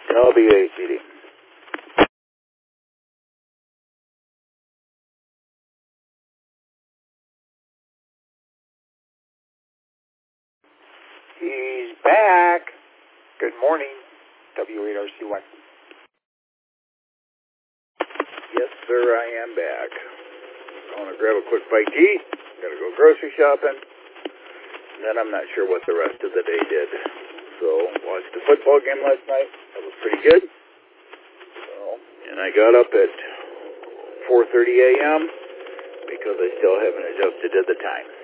WACD. He's back. Good morning, W8RC1. Yes, sir, I am back. I want to grab a quick bite to eat. Got to go grocery shopping. And then I'm not sure what the rest of the day did. So, watched the football game last night. That was pretty good. So, and I got up at 4:30 a.m. because I still haven't adjusted to the time.